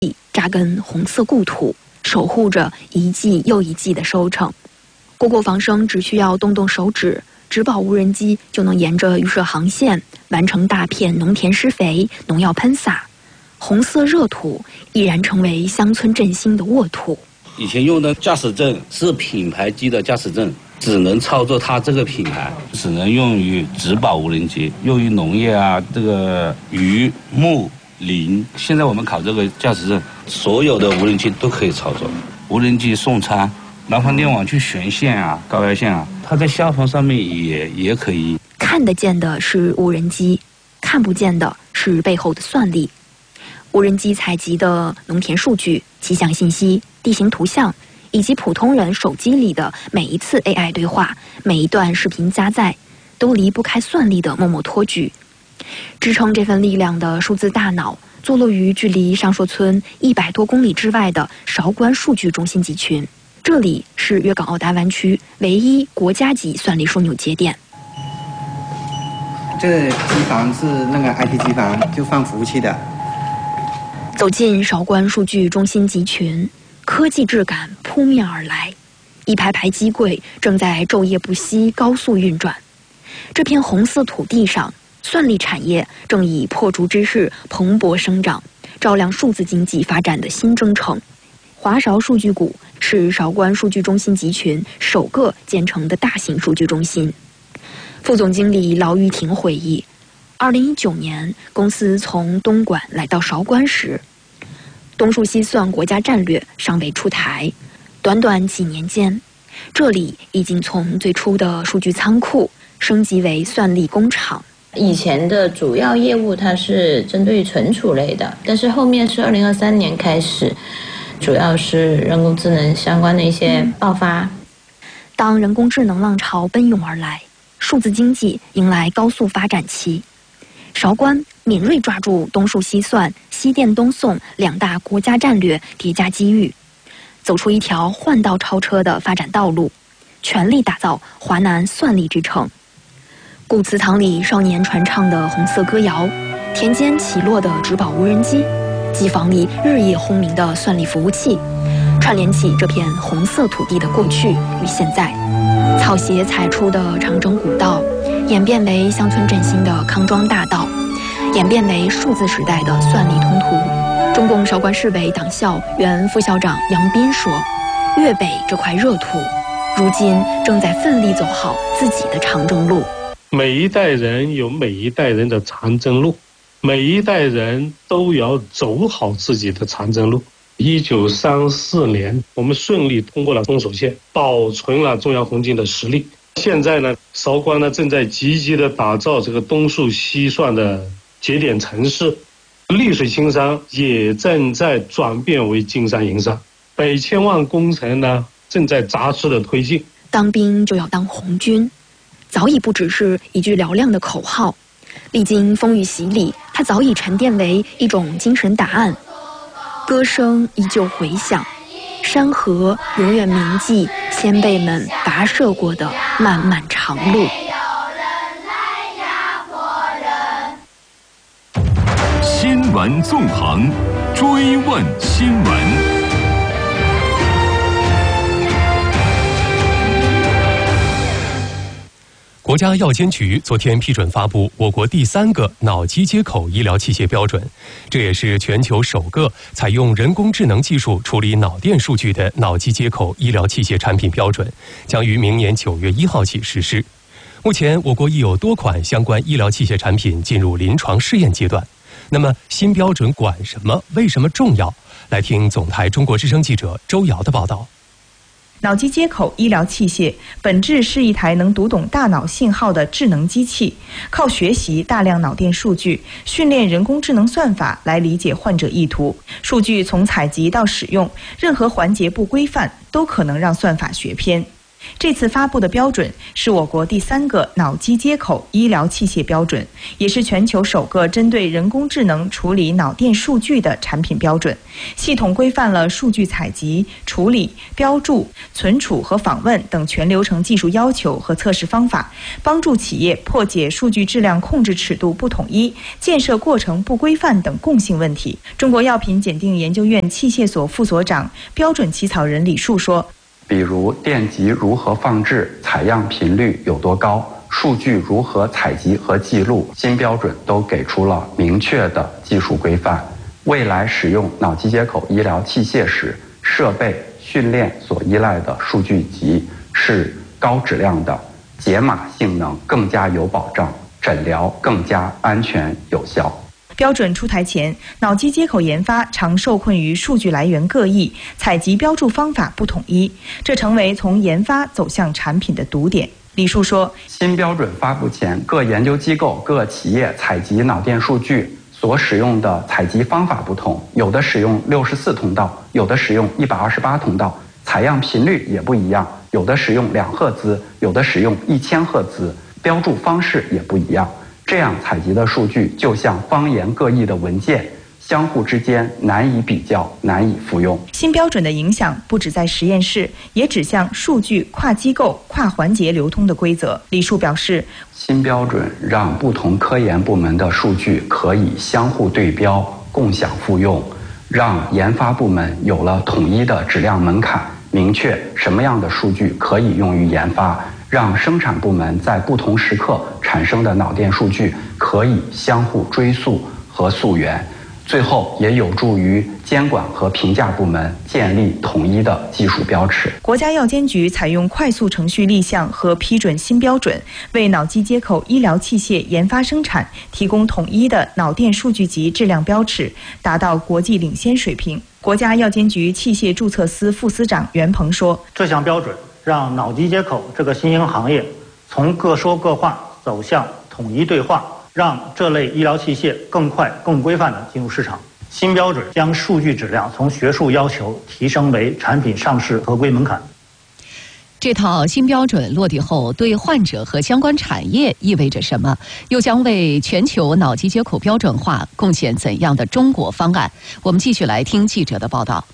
扎根红色故土，守护着一季又一季的收成。国防生只需要动动手指，植保无人机就能沿着预设航线完成大片农田施肥、农药喷洒。红色热土已然成为乡村振兴的沃土。 以前用的驾驶证是品牌机的驾驶证，只能操作它这个品牌，只能用于植保无人机，用于农业啊，这个渔牧林。现在我们考这个驾驶证，所有的无人机都可以操作，无人机送餐。南方电网去悬线啊、高压线啊，它在下方上面也可以。 看得见的是无人机，看不见的是背后的算力。无人机采集的农田数据、气象信息、地形图像，以及普通人手机里的每一次 AI 对话、每一段视频加载，都离不开算力的默默托举。支撑这份力量的数字大脑，坐落于距离上朔村100多公里之外的韶关数据中心集群。这里是粤港澳大湾区唯一国家级算力枢纽节点。 这个机房是那个 IT 机房，就放服务器的。 走进韶关数据中心集群，科技质感扑面而来，一排排机柜正在昼夜不息高速运转。这片红色土地上，算力产业正以破竹之势蓬勃生长，照亮数字经济发展的新征程。华韶数据谷是韶关数据中心集群首个建成的大型数据中心。副总经理劳玉婷回忆，2019年公司从东莞来到韶关时，东数西算国家战略尚未出台，短短几年间，这里已经从最初的数据仓库升级为算力工厂。 以前的主要业务它是针对存储类的，但是后面是2023年开始，主要是人工智能相关的一些爆发。 当人工智能浪潮奔涌而来，数字经济迎来高速发展期。韶关敏锐抓住东数西算、西电东送两大国家战略叠加机遇，走出一条换道超车的发展道路，全力打造华南算力之城。古祠堂里少年传唱的红色歌谣，田间起落的植保无人机，机房里日夜轰鸣的算力服务器，串联起这片红色土地的过去与现在。草鞋踩出的长征古道，演变为乡村振兴的康庄大道，演变为数字时代的算力通途。中共韶关市委党校原副校长杨斌说，粤北这块热土，如今正在奋力走好自己的长征路。 每一代人有每一代人的长征路，每一代人都要走好自己的长征路。1934年，我们顺利通过了中手线，保存了中央红军的实力。现在呢，韶关呢正在积极的打造这个东数西算的节点城市，丽水青山也正在转变为金山银山，北千万工程呢正在扎实的推进。 当兵就要当红军，早已不只是一句嘹亮的口号，历经风雨洗礼，它早已沉淀为一种精神答案。歌声依旧回响，山河永远铭记先辈们跋涉过的漫漫长路。 新闻纵横，追问新闻。国家药监局昨天批准发布我国第3个脑机接口医疗器械标准，这也是全球首个采用人工智能技术处理脑电数据的脑机接口医疗器械产品标准，将于明年9月1号起实施。目前，我国已有多款相关医疗器械产品进入临床试验阶段。那么，新标准管什么？为什么重要？来听总台中国之声记者周瑶的报道。 脑机接口医疗器械本质是一台能读懂大脑信号的智能机器，靠学习大量脑电数据，训练人工智能算法来理解患者意图。数据从采集到使用，任何环节不规范，都可能让算法学偏。 这次发布的标准是我国第3个脑机接口医疗器械标准，也是全球首个针对人工智能处理脑电数据的产品标准。系统规范了数据采集、处理、标注、存储和访问等全流程技术要求和测试方法，帮助企业破解数据质量控制尺度不统一、建设过程不规范等共性问题。中国药品检定研究院器械所副所长、标准起草人李树说， 比如电极如何放置、采样频率有多高、数据如何采集和记录，新标准都给出了明确的技术规范。未来使用脑机接口医疗器械时，设备训练所依赖的数据集是高质量的，解码性能更加有保障，诊疗更加安全有效。 标准出台前，脑机接口研发常受困于数据来源各异、采集标注方法不统一，这成为从研发走向产品的堵点。李树说， 新标准发布前，各研究机构、各企业采集脑电数据所使用的采集方法不同，有的使用64通道，有的使用128通道，采样频率也不一样，有的使用2赫兹，有的使用1000赫兹，标注方式也不一样。这样采集的数据就像方言各异的文件，相互之间难以比较，难以复用。 新标准的影响不只在实验室，也指向数据跨机构、跨环节流通的规则。李树表示， 新标准让不同科研部门的数据可以相互对标、共享复用，让研发部门有了统一的质量门槛，明确什么样的数据可以用于研发，让生产部门在不同时刻产生的脑电数据可以相互追溯和溯源，最后也有助于监管和评价部门建立统一的技术标尺。 国家药监局采用快速程序立项和批准新标准，为脑机接口医疗器械研发生产提供统一的脑电数据集质量标尺，达到国际领先水平。国家药监局器械注册司副司长袁鹏说， 这项标准让脑机接口这个新兴行业从各说各话走向统一对话，让这类医疗器械更快、更规范地进入市场。新标准将数据质量从学术要求提升为产品上市合规门槛。 这套新标准落地后，对患者和相关产业意味着什么？又将为全球脑机接口标准化贡献怎样的中国方案？我们继续来听记者的报道。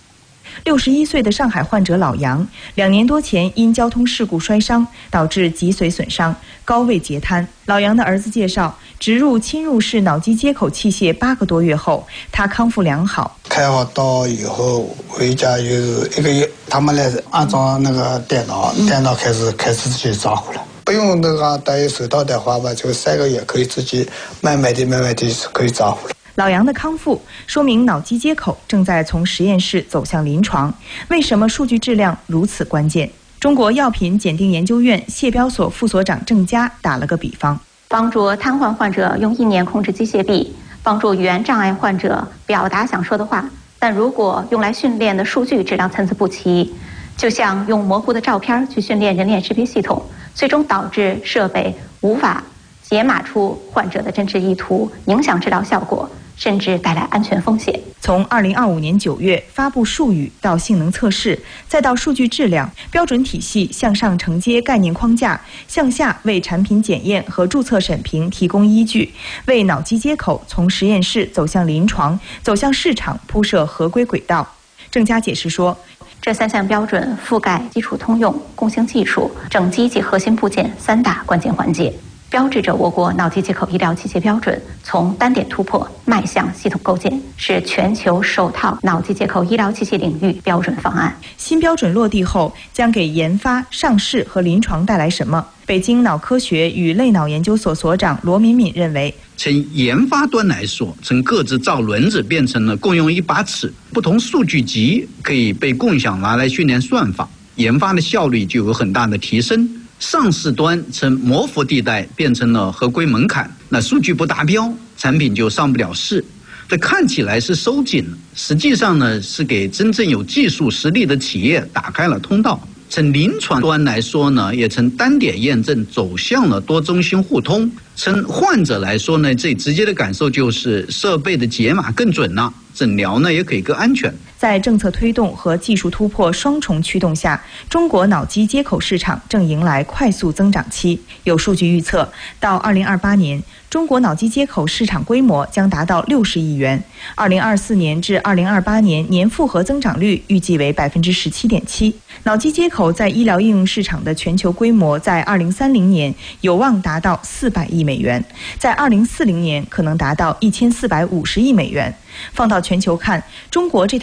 61岁的上海患者老杨，2年多前因交通事故摔伤，导致脊髓损伤、高位截瘫。老杨的儿子介绍，植入侵入式脑机接口器械8个多月后，他康复良好。 开好刀以后回家有1个月，他们来安装那个电脑开始自己照顾了。不用那个戴手套的话吧，就3个月可以自己慢慢地可以照顾了。 老杨的康复说明脑机接口正在从实验室走向临床。为什么数据质量如此关键？中国药品检定研究院谢标所副所长郑佳打了个比方， 帮助瘫痪患者用意念控制机械臂，帮助语言障碍患者表达想说的话。但如果用来训练的数据质量参差不齐，就像用模糊的照片去训练人脸识别系统，最终导致设备无法解码出患者的真实意图，影响治疗效果，甚至带来安全风险。 从2025年9月发布术语到性能测试，再到数据质量，标准体系向上承接概念框架，向下为产品检验和注册审评提供依据，为脑机接口从实验室走向临床、走向市场铺设合规轨道。郑佳解释说， 这3项标准覆盖基础通用、共性技术、整机及核心部件3大关键环节，标志着我国脑机接口医疗器械标准从单点突破迈向系统构建，是全球首套脑机接口医疗器械领域标准方案。 新标准落地后，将给研发、上市和临床带来什么？北京脑科学与类脑研究所所长罗敏敏认为， 从研发端来说，从各自造轮子变成了共用一把尺，不同数据集可以被共享拿来训练算法，研发的效率就有很大的提升。上市端从模糊地带变成了合规门槛，那数据不达标，产品就上不了市。这看起来是收紧了，实际上呢是给真正有技术实力的企业打开了通道。从临床端来说呢，也从单点验证走向了多中心互通。从患者来说呢，最直接的感受就是设备的解码更准了， 诊疗呢也可以更安全。 在政策推动和技术突破双重驱动下，中国脑机接口市场正迎来快速增长期。有数据预测，到2028年，中国脑机接口市场规模将达到60亿元。2024年至2028年年复合增长率预计为17.7%。脑机接口在医疗应用市场的全球规模在2030年有望达到400亿美元，在2040年可能达到1450亿美元。放到全球看，中国这